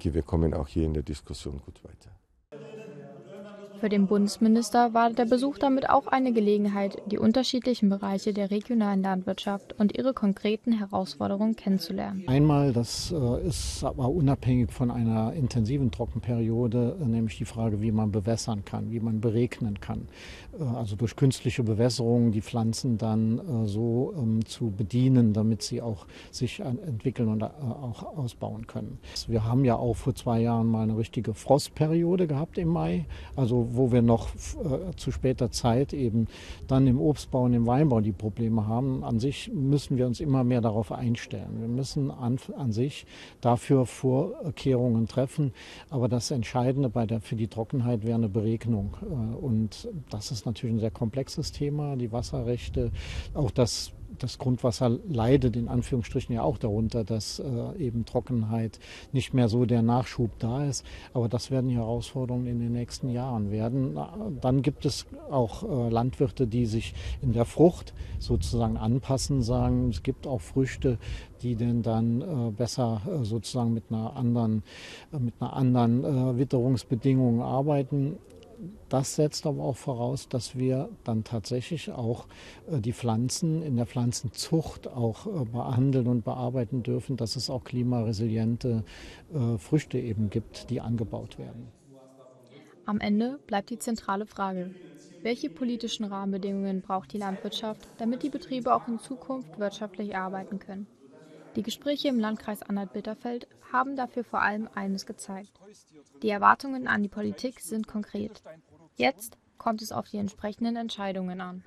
denke, wir kommen auch hier in der Diskussion gut weiter. Für den Bundesminister war der Besuch damit auch eine Gelegenheit, die unterschiedlichen Bereiche der regionalen Landwirtschaft und ihre konkreten Herausforderungen kennenzulernen. Einmal, das ist aber unabhängig von einer intensiven Trockenperiode, nämlich die Frage, wie man bewässern kann, wie man beregnen kann. Also durch künstliche Bewässerung die Pflanzen dann so zu bedienen, damit sie auch sich entwickeln und auch ausbauen können. Wir haben ja auch vor 2 Jahren mal eine richtige Frostperiode gehabt im Mai, also wo wir noch zu später Zeit eben dann im Obstbau und im Weinbau die Probleme haben. An sich müssen wir uns immer mehr darauf einstellen. Wir müssen an sich dafür Vorkehrungen treffen. Aber das Entscheidende für die Trockenheit wäre eine Beregnung. Und das ist natürlich ein sehr komplexes Thema, die Wasserrechte, auch das Grundwasser leidet in Anführungsstrichen ja auch darunter, dass eben Trockenheit nicht mehr so der Nachschub da ist. Aber das werden die Herausforderungen in den nächsten Jahren werden. Dann gibt es auch Landwirte, die sich in der Frucht sozusagen anpassen, sagen, es gibt auch Früchte, die denn dann besser sozusagen mit einer anderen Witterungsbedingungen arbeiten. Das setzt aber auch voraus, dass wir dann tatsächlich auch die Pflanzen in der Pflanzenzucht auch behandeln und bearbeiten dürfen, dass es auch klimaresiliente Früchte eben gibt, die angebaut werden. Am Ende bleibt die zentrale Frage: Welche politischen Rahmenbedingungen braucht die Landwirtschaft, damit die Betriebe auch in Zukunft wirtschaftlich arbeiten können? Die Gespräche im Landkreis Anhalt-Bitterfeld haben dafür vor allem eines gezeigt: Die Erwartungen an die Politik sind konkret. Jetzt kommt es auf die entsprechenden Entscheidungen an.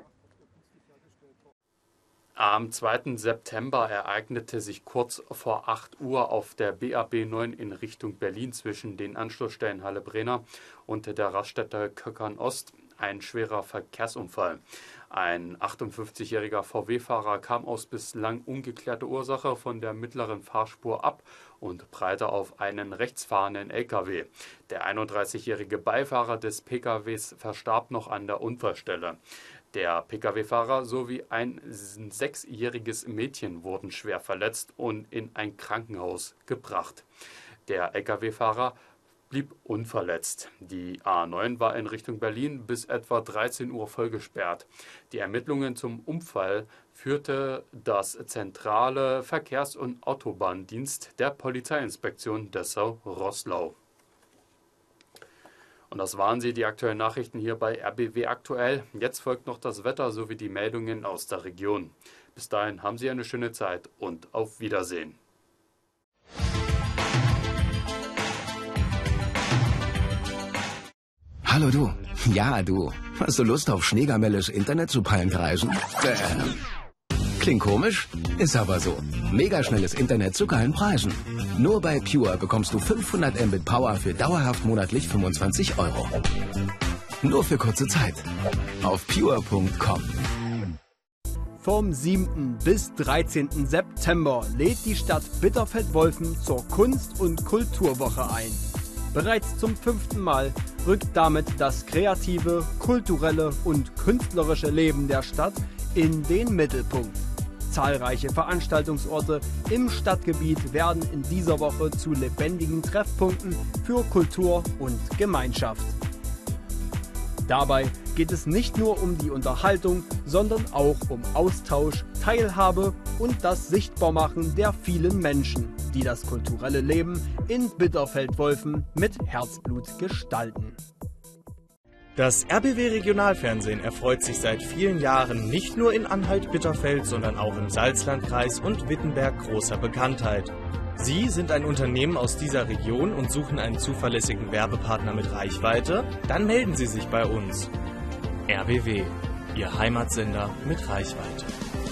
Am 2. September ereignete sich kurz vor 8 Uhr auf der BAB 9 in Richtung Berlin zwischen den Anschlussstellen Halle-Brehna und der Raststätte Köckern-Ost ein schwerer Verkehrsunfall. Ein 58-jähriger VW-Fahrer kam aus bislang ungeklärter Ursache von der mittleren Fahrspur ab und prallte auf einen rechtsfahrenden LKW. Der 31-jährige Beifahrer des PKWs verstarb noch an der Unfallstelle. Der Pkw-Fahrer sowie ein 6-jähriges Mädchen wurden schwer verletzt und in ein Krankenhaus gebracht. Der Lkw-Fahrer blieb unverletzt. Die A9 war in Richtung Berlin bis etwa 13 Uhr voll gesperrt. Die Ermittlungen zum Unfall führte das zentrale Verkehrs- und Autobahndienst der Polizeiinspektion Dessau-Roßlau. Und das waren sie, die aktuellen Nachrichten hier bei RBW aktuell. Jetzt folgt noch das Wetter sowie die Meldungen aus der Region. Bis dahin haben Sie eine schöne Zeit und auf Wiedersehen. Hallo du. Ja, du. Hast du Lust auf schneegamelles Internet zu Palmpreisen? Klingt komisch? Ist aber so. Mega schnelles Internet zu geilen Preisen. Nur bei Pure bekommst du 500 Mbit Power für dauerhaft monatlich 25 €. Nur für kurze Zeit. Auf pure.com. Vom 7. bis 13. September lädt die Stadt Bitterfeld-Wolfen zur Kunst- und Kulturwoche ein. Bereits zum 5. Mal rückt damit das kreative, kulturelle und künstlerische Leben der Stadt in den Mittelpunkt. Zahlreiche Veranstaltungsorte im Stadtgebiet werden in dieser Woche zu lebendigen Treffpunkten für Kultur und Gemeinschaft. Dabei geht es nicht nur um die Unterhaltung, sondern auch um Austausch, Teilhabe und das Sichtbarmachen der vielen Menschen, die das kulturelle Leben in Bitterfeld-Wolfen mit Herzblut gestalten. Das RBW Regionalfernsehen erfreut sich seit vielen Jahren nicht nur in Anhalt-Bitterfeld, sondern auch im Salzlandkreis und Wittenberg großer Bekanntheit. Sie sind ein Unternehmen aus dieser Region und suchen einen zuverlässigen Werbepartner mit Reichweite? Dann melden Sie sich bei uns. RBW, Ihr Heimatsender mit Reichweite.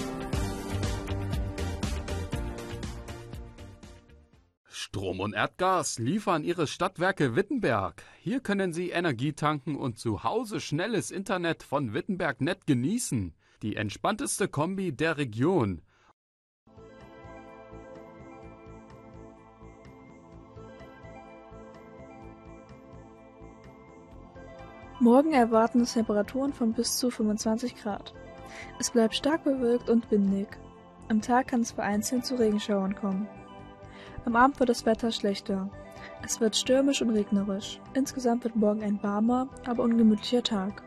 Strom und Erdgas liefern Ihre Stadtwerke Wittenberg. Hier können Sie Energie tanken und zu Hause schnelles Internet von Wittenberg.net genießen. Die entspannteste Kombi der Region. Morgen erwarten es Temperaturen von bis zu 25 Grad. Es bleibt stark bewölkt und windig. Am Tag kann es vereinzelt zu Regenschauern kommen. Am Abend wird das Wetter schlechter. Es wird stürmisch und regnerisch. Insgesamt wird morgen ein warmer, aber ungemütlicher Tag.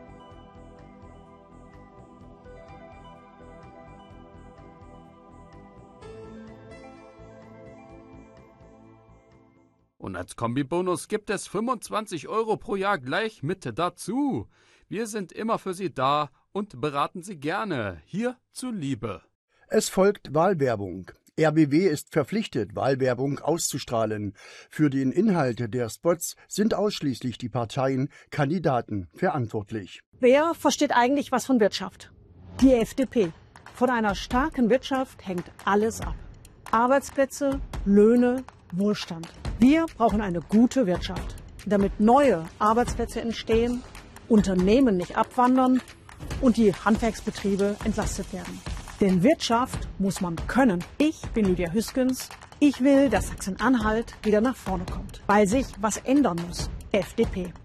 Und als Kombibonus gibt es 25 € pro Jahr gleich mit dazu. Wir sind immer für Sie da und beraten Sie gerne. Hier zuliebe. Es folgt Wahlwerbung. RBW ist verpflichtet, Wahlwerbung auszustrahlen. Für den Inhalt der Spots sind ausschließlich die Parteien, Kandidaten verantwortlich. Wer versteht eigentlich was von Wirtschaft? Die FDP. Von einer starken Wirtschaft hängt alles ab. Arbeitsplätze, Löhne, Wohlstand. Wir brauchen eine gute Wirtschaft, damit neue Arbeitsplätze entstehen, Unternehmen nicht abwandern und die Handwerksbetriebe entlastet werden. Denn Wirtschaft muss man können. Ich bin Lydia Hüskens. Ich will, dass Sachsen-Anhalt wieder nach vorne kommt, weil sich was ändern muss. FDP.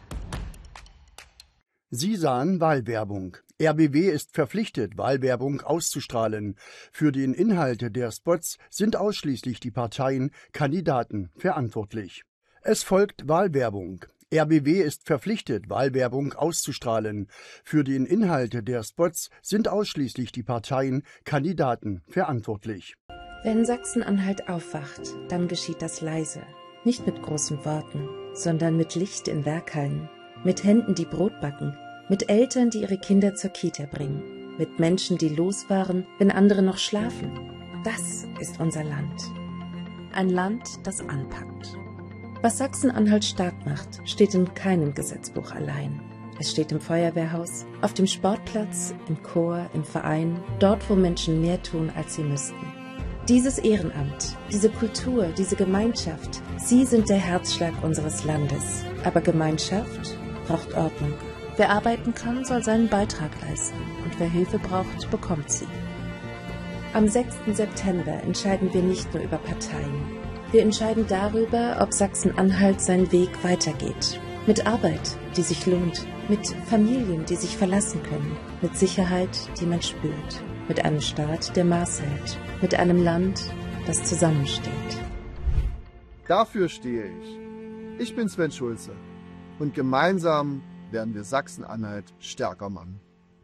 Sie sahen Wahlwerbung. RBW ist verpflichtet, Wahlwerbung auszustrahlen. Für den Inhalt der Spots sind ausschließlich die Parteien, Kandidaten verantwortlich. Es folgt Wahlwerbung. RBW ist verpflichtet, Wahlwerbung auszustrahlen. Für den Inhalt der Spots sind ausschließlich die Parteien, Kandidaten verantwortlich. Wenn Sachsen-Anhalt aufwacht, dann geschieht das leise. Nicht mit großen Worten, sondern mit Licht in Werkhallen, mit Händen, die Brot backen, mit Eltern, die ihre Kinder zur Kita bringen, mit Menschen, die los waren, wenn andere noch schlafen. Das ist unser Land. Ein Land, das anpackt. Was Sachsen-Anhalt stark macht, steht in keinem Gesetzbuch allein. Es steht im Feuerwehrhaus, auf dem Sportplatz, im Chor, im Verein, dort, wo Menschen mehr tun, als sie müssten. Dieses Ehrenamt, diese Kultur, diese Gemeinschaft, sie sind der Herzschlag unseres Landes. Aber Gemeinschaft braucht Ordnung. Wer arbeiten kann, soll seinen Beitrag leisten. Und wer Hilfe braucht, bekommt sie. Am 6. September entscheiden wir nicht nur über Parteien. Wir entscheiden darüber, ob Sachsen-Anhalt seinen Weg weitergeht. Mit Arbeit, die sich lohnt. Mit Familien, die sich verlassen können. Mit Sicherheit, die man spürt. Mit einem Staat, der Maß hält. Mit einem Land, das zusammensteht. Dafür stehe ich. Ich bin Sven Schulze. Und gemeinsam werden wir Sachsen-Anhalt stärker machen.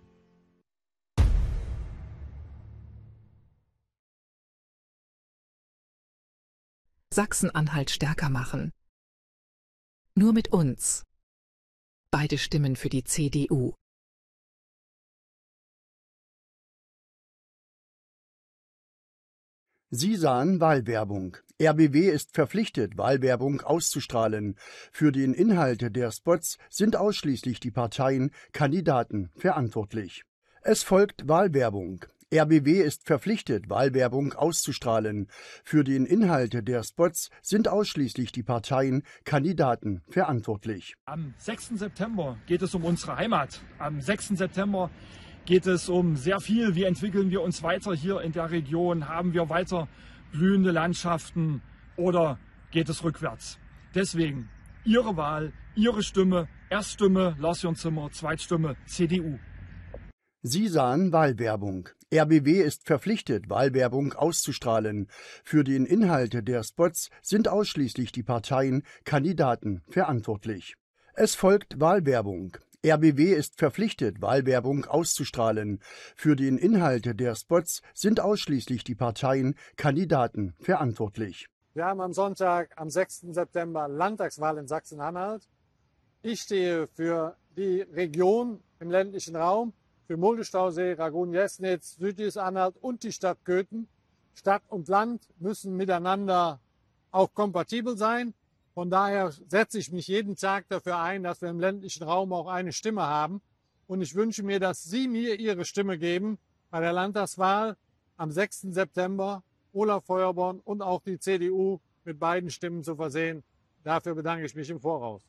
Sachsen-Anhalt stärker machen. Nur mit uns. Beide Stimmen für die CDU. Sie sahen Wahlwerbung. RBW ist verpflichtet, Wahlwerbung auszustrahlen. Für den Inhalt der Spots sind ausschließlich die Parteien, Kandidaten verantwortlich. Es folgt Wahlwerbung. RBW ist verpflichtet, Wahlwerbung auszustrahlen. Für den Inhalt der Spots sind ausschließlich die Parteien, Kandidaten verantwortlich. Am 6. September geht es um unsere Heimat. Am 6. September geht es um sehr viel. Wie entwickeln wir uns weiter hier in der Region? Haben wir weiter blühende Landschaften oder geht es rückwärts? Deswegen Ihre Wahl, Ihre Stimme. Erststimme Lars-Jörn Zimmer, Zweitstimme CDU. Sie sahen Wahlwerbung. RBW ist verpflichtet, Wahlwerbung auszustrahlen. Für den Inhalt der Spots sind ausschließlich die Parteien, Kandidaten verantwortlich. Es folgt Wahlwerbung. RBW ist verpflichtet, Wahlwerbung auszustrahlen. Für den Inhalt der Spots sind ausschließlich die Parteien, Kandidaten verantwortlich. Wir haben am Sonntag, am 6. September, Landtagswahl in Sachsen-Anhalt. Ich stehe für die Region im ländlichen Raum, für Mulde-Stausee, Ragun-Jesnitz, südliches Anhalt und die Stadt Köthen. Stadt und Land müssen miteinander auch kompatibel sein. Von daher setze ich mich jeden Tag dafür ein, dass wir im ländlichen Raum auch eine Stimme haben. Und ich wünsche mir, dass Sie mir Ihre Stimme geben bei der Landtagswahl am 6. September. Olaf Feuerborn und auch die CDU mit beiden Stimmen zu versehen. Dafür bedanke ich mich im Voraus.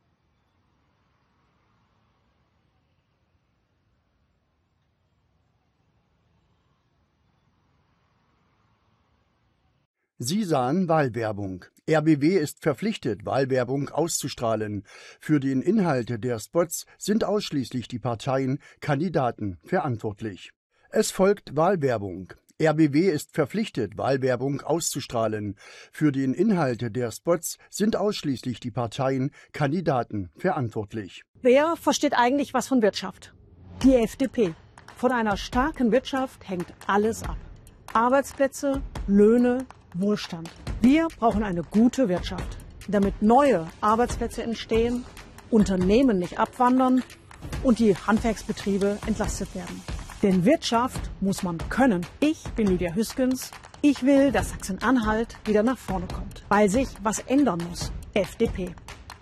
Sie sahen Wahlwerbung. RBW ist verpflichtet, Wahlwerbung auszustrahlen. Für den Inhalt der Spots sind ausschließlich die Parteien, Kandidaten verantwortlich. Es folgt Wahlwerbung. RBW ist verpflichtet, Wahlwerbung auszustrahlen. Für den Inhalt der Spots sind ausschließlich die Parteien, Kandidaten verantwortlich. Wer versteht eigentlich was von Wirtschaft? Die FDP. Von einer starken Wirtschaft hängt alles ab. Arbeitsplätze, Löhne, Wohlstand. Wir brauchen eine gute Wirtschaft, damit neue Arbeitsplätze entstehen, Unternehmen nicht abwandern und die Handwerksbetriebe entlastet werden. Denn Wirtschaft muss man können. Ich bin Lydia Hüskens. Ich will, dass Sachsen-Anhalt wieder nach vorne kommt, weil sich was ändern muss. FDP.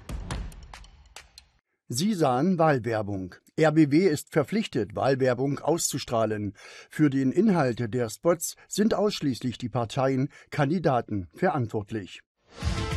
Sie sahen Wahlwerbung. RBW ist verpflichtet, Wahlwerbung auszustrahlen. Für den Inhalt der Spots sind ausschließlich die Parteien, Kandidaten verantwortlich.